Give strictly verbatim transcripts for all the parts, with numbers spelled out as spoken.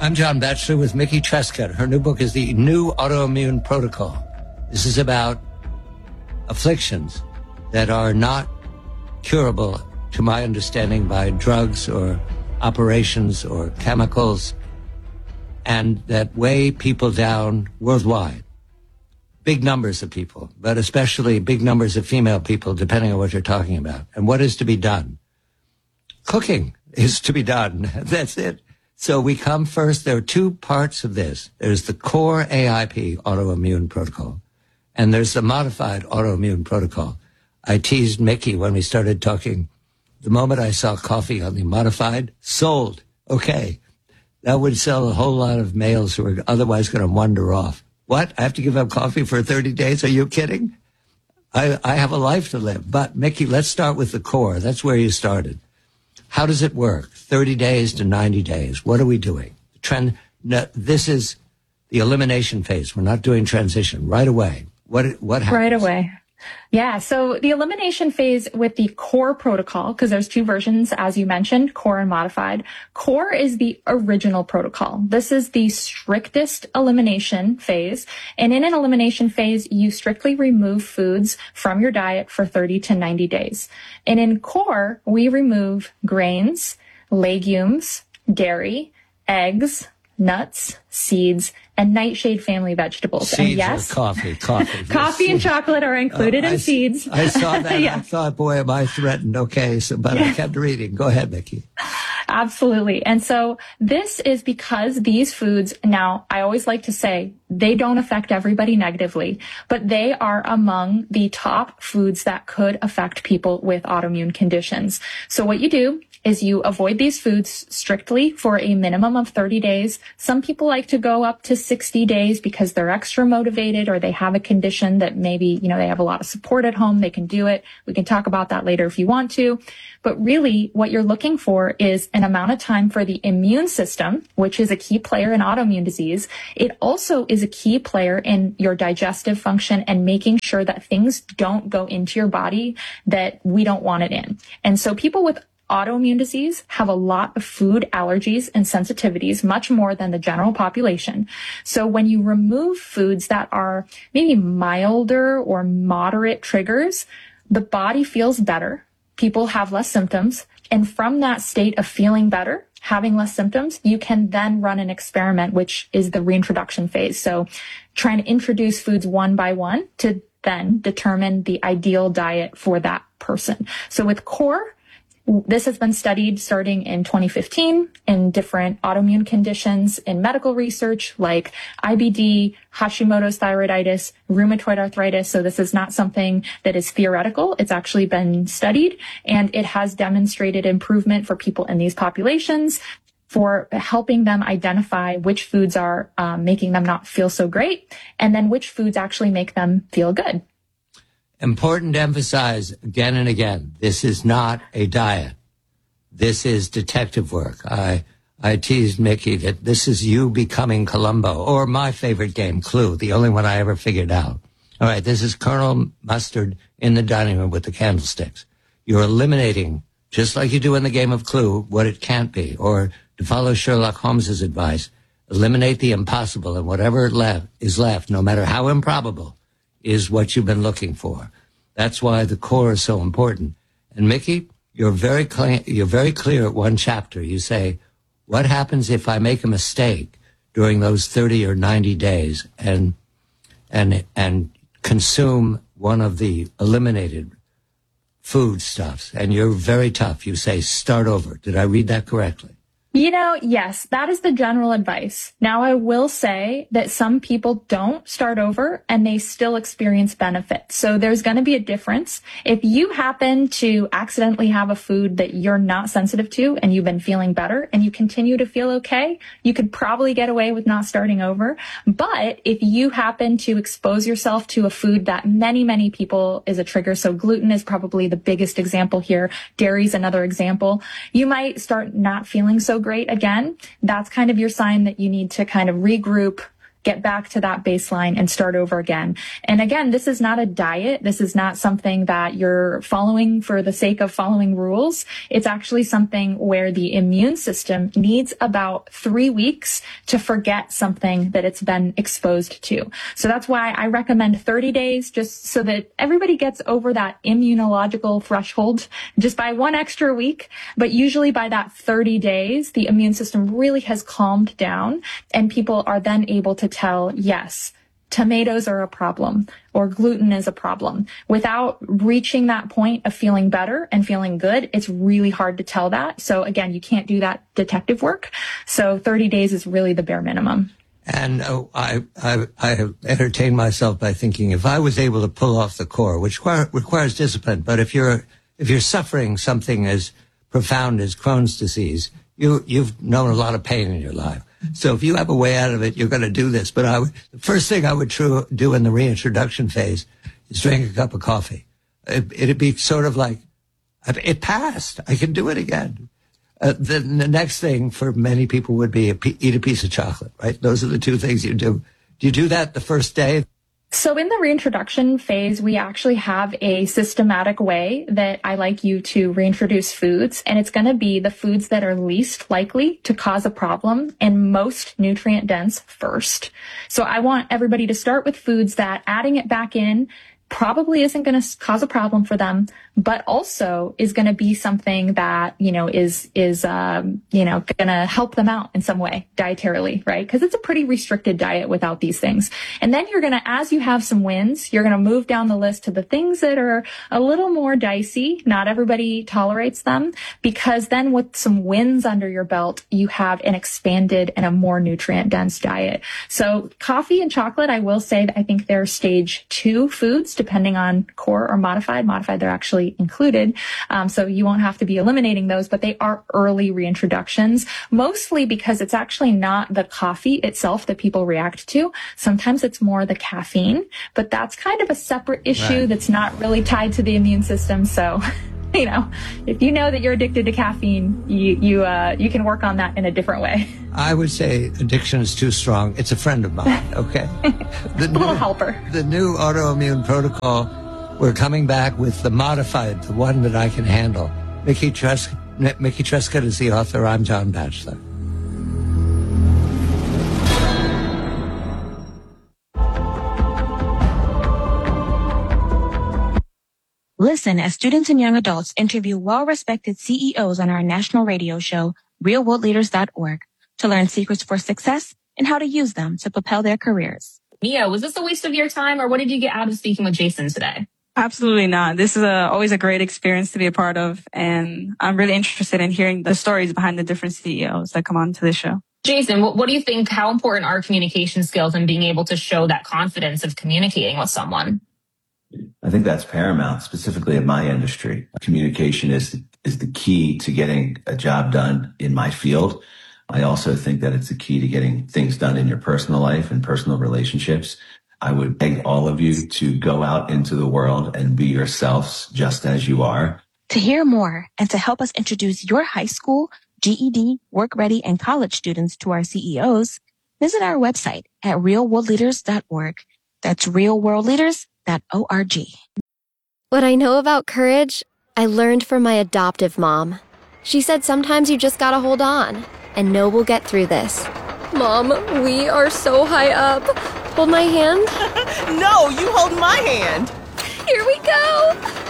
I'm John Batchelor with Mickey Trescott. Her new book is The New Autoimmune Protocol. This is about afflictions that are not curable, to my understanding, by drugs or operations or chemicals, and that weigh people down worldwide. Big numbers of people, but especially big numbers of female people, depending on what you're talking about. And what is to be done? Cooking is to be done. That's it. So we come first. There are two parts of this. There's the core A I P, autoimmune protocol, and there's the modified autoimmune protocol. I teased Mickey when we started talking. The moment I saw coffee on the modified, sold. Okay. That would sell a whole lot of males who are otherwise going to wander off. What? I have to give up coffee for thirty days? Are you kidding? I, I have a life to live. But, Mickey, let's start with the core. That's where you started. How does it work? thirty days to ninety days. What are we doing? Trend. No, this is the elimination phase. We're not doing transition. Right away. What, what happens? Right away. Yeah. So the elimination phase with the core protocol, because there's two versions, as you mentioned, core and modified. Core is the original protocol. This is the strictest elimination phase. And in an elimination phase, you strictly remove foods from your diet for thirty to ninety days. And in core, we remove grains, legumes, dairy, eggs, nuts, seeds, and nightshade family vegetables. Seeds and yes, or coffee, coffee. coffee and chocolate are included uh, in I, seeds. I saw that. Yeah. I thought, boy, am I threatened. Okay, so but I kept reading. Go ahead, Mickey. Absolutely. And so this is because these foods, now I always like to say they don't affect everybody negatively, but they are among the top foods that could affect people with autoimmune conditions. So what you do is you avoid these foods strictly for a minimum of thirty days. Some people like to go up to sixty days because they're extra motivated or they have a condition that maybe, you know, they have a lot of support at home. They can do it. We can talk about that later if you want to. But really what you're looking for is an amount of time for the immune system, which is a key player in autoimmune disease. It also is a key player in your digestive function and making sure that things don't go into your body that we don't want it in. And so people with autoimmune disease have a lot of food allergies and sensitivities, much more than the general population. So when you remove foods that are maybe milder or moderate triggers, the body feels better. People have less symptoms. And from that state of feeling better, having less symptoms, you can then run an experiment, which is the reintroduction phase. So trying to introduce foods one by one to then determine the ideal diet for that person. So with core, this has been studied starting in twenty fifteen in different autoimmune conditions in medical research like I B D, Hashimoto's thyroiditis, rheumatoid arthritis. So this is not something that is theoretical. It's actually been studied, and it has demonstrated improvement for people in these populations, for helping them identify which foods are um, making them not feel so great, and then which foods actually make them feel good. Important to emphasize again and again, this is not a diet. This is detective work. I I teased Mickey that this is you becoming Columbo, or my favorite game, Clue, the only one I ever figured out. All right, this is Colonel Mustard in the dining room with the candlesticks. You're eliminating, just like you do in the game of Clue, what it can't be. Or to follow Sherlock Holmes's advice, eliminate the impossible, and whatever left is left, no matter how improbable, is what you've been looking for. That's why the core is so important. And Mickey, you're very clear, you're very clear at one chapter. You say, what happens if I make a mistake during those thirty or ninety days and and and consume one of the eliminated foodstuffs? And you're very tough. You say, start over. Did I read that correctly? You know, yes, that is the general advice. Now, I will say that some people don't start over and they still experience benefits. So there's going to be a difference. If you happen to accidentally have a food that you're not sensitive to and you've been feeling better and you continue to feel okay, you could probably get away with not starting over. But if you happen to expose yourself to a food that many, many people is a trigger, so gluten is probably the biggest example here. Dairy is another example. You might start not feeling so great again. That's kind of your sign that you need to kind of regroup get back to that baseline and start over again. And again, this is not a diet. This is not something that you're following for the sake of following rules. It's actually something where the immune system needs about three weeks to forget something that it's been exposed to. So that's why I recommend thirty days, just so that everybody gets over that immunological threshold just by one extra week. But usually by that thirty days, the immune system really has calmed down, and people are then able to tell, yes, tomatoes are a problem or gluten is a problem. Without reaching that point of feeling better and feeling good, it's really hard to tell that. So again, you can't do that detective work. So thirty days is really the bare minimum. And oh, I, I, I have entertained myself by thinking, if I was able to pull off the core, which require, requires discipline, but if you're, if you're suffering something as profound as Crohn's disease, you, you've known a lot of pain in your life. So if you have a way out of it, you're going to do this. But I would, the first thing I would true, do in the reintroduction phase is drink a cup of coffee. It, it'd be sort of like, it passed. I can do it again. Uh, the, the next thing for many people would be a, eat a piece of chocolate, right? Those are the two things you do. Do you do that the first day? So in the reintroduction phase, we actually have a systematic way that I like you to reintroduce foods, and it's going to be the foods that are least likely to cause a problem and most nutrient dense first. So I want everybody to start with foods that adding it back in probably isn't going to cause a problem for them, but also is going to be something that, you know, is, is, um, you know, going to help them out in some way dietarily, right? Because it's a pretty restricted diet without these things. And then you're going to, as you have some wins, you're going to move down the list to the things that are a little more dicey. Not everybody tolerates them, because then with some wins under your belt, you have an expanded and a more nutrient dense diet. So coffee and chocolate, I will say that I think they're stage two foods, depending on core or modified. Modified, they're actually included. Um, so you won't have to be eliminating those, but they are early reintroductions, mostly because it's actually not the coffee itself that people react to. Sometimes it's more the caffeine, but that's kind of a separate issue right. That's not really tied to the immune system. So, you know, if you know that you're addicted to caffeine, you, you, uh, you can work on that in a different way. I would say addiction is too strong. It's a friend of mine, okay? The a little new, helper. The new autoimmune protocol, we're coming back with the modified, the one that I can handle. Mickey Trescott, Mickey Trescott is the author. I'm John Batchelor. Listen as students and young adults interview well-respected C E Os on our national radio show, real world leaders dot org, to learn secrets for success and how to use them to propel their careers. Mia, was this a waste of your time, or what did you get out of speaking with Jason today? Absolutely not. This is a, always a great experience to be a part of, and I'm really interested in hearing the stories behind the different C E Os that come on to this show. Jason, what, what do you think, how important are communication skills and being able to show that confidence of communicating with someone? I think that's paramount, specifically in my industry. Communication is is the key to getting a job done in my field. I also think that it's the key to getting things done in your personal life and personal relationships. I would beg all of you to go out into the world and be yourselves just as you are. To hear more and to help us introduce your high school, G E D, work ready, and college students to our C E Os, visit our website at real world leaders dot org. That's real world leaders dot org. What I know about courage, I learned from my adoptive mom. She said sometimes you just gotta hold on and know we'll get through this. Mom, we are so high up. Hold my hand. No, you hold my hand. Here we go.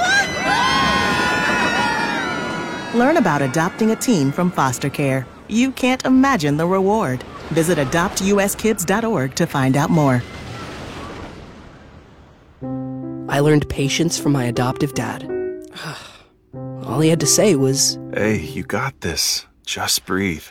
Learn about adopting a teen from foster care. You can't imagine the reward. Visit adopt u s kids dot org to find out more. I learned patience from my adoptive dad. All he had to say was, "Hey, you got this. Just breathe."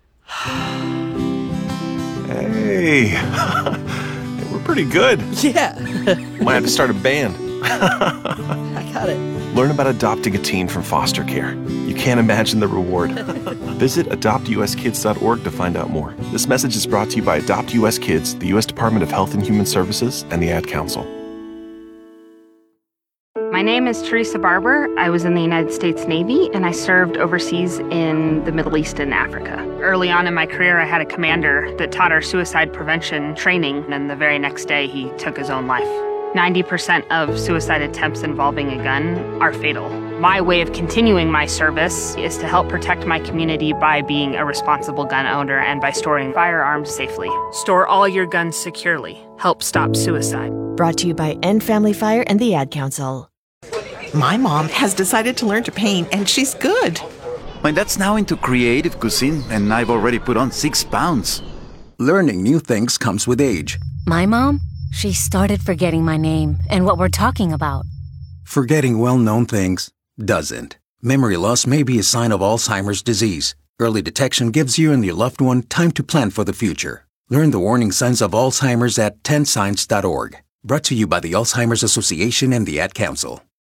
Hey, we're pretty good. Yeah. Might have to start a band. I got it. Learn about adopting a teen from foster care. You can't imagine the reward. Visit adopt u s kids dot org to find out more. This message is brought to you by Adopt U S Kids, the U S Department of Health and Human Services, and the Ad Council. My My name is Teresa Barber. I was in the United States Navy, and I served overseas in the Middle East and Africa. Early on in my career, I had a commander that taught our suicide prevention training, and the very next day, he took his own life. ninety percent of suicide attempts involving a gun are fatal. My way of continuing my service is to help protect my community by being a responsible gun owner and by storing firearms safely. Store all your guns securely. Help stop suicide. Brought to you by End Family Fire and the Ad Council. My mom has decided to learn to paint, and she's good. My dad's now into creative cuisine, and I've already put on six pounds. Learning new things comes with age. My mom? She started forgetting my name and what we're talking about. Forgetting well-known things doesn't. Memory loss may be a sign of Alzheimer's disease. Early detection gives you and your loved one time to plan for the future. Learn the warning signs of Alzheimer's at ten signs dot org. Brought to you by the Alzheimer's Association and the Ad Council.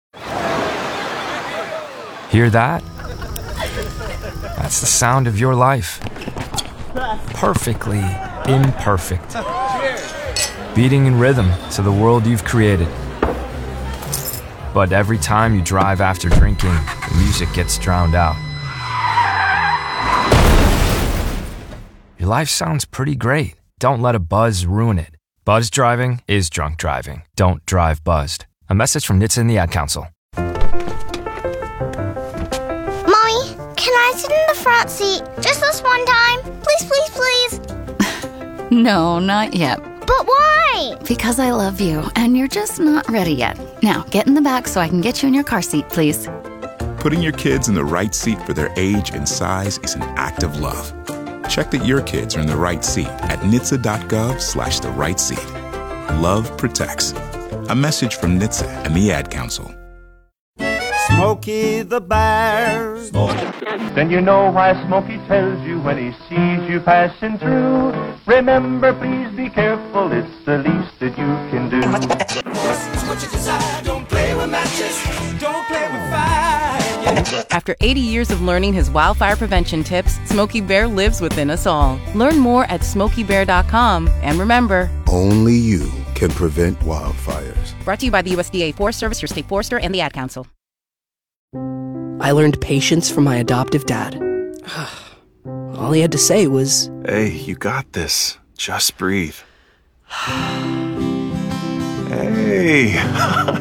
Hear that? That's the sound of your life. Perfectly imperfect. Beating in rhythm to the world you've created. But every time you drive after drinking, the music gets drowned out. Your life sounds pretty great. Don't let a buzz ruin it. Buzz driving is drunk driving. Don't drive buzzed. A message from N H T S A and the Ad Council. Mommy, can I sit in the front seat just this one time? Please, please, please. No, not yet. But why? Because I love you, and you're just not ready yet. Now, get in the back so I can get you in your car seat, please. Putting your kids in the right seat for their age and size is an act of love. Check that your kids are in the right seat at N H T S A dot gov slash the right seat. Love protects. A message from N H T S A and the Ad Council. Smokey the Bear. Then you know why Smokey tells you when he sees you passing through. Remember, please be careful, it's the least that you can do. What you desire, don't play with matches, don't play with fire. After eighty years of learning his wildfire prevention tips, Smokey Bear lives within us all. Learn more at smokey bear dot com. And remember, only you can prevent wildfires. Brought to you by the U S D A Forest Service, your state forester, and the Ad Council. I learned patience from my adoptive dad. All he had to say was, "Hey, you got this. Just breathe." Hey.